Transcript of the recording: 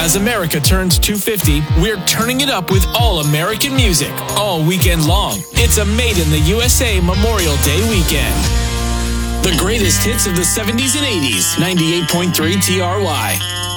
As America turns 250, we're turning it up with all American music, all weekend long. It's a Made in the USA Memorial Day weekend. The greatest hits of the 70s and 80s, 98.3 TRY.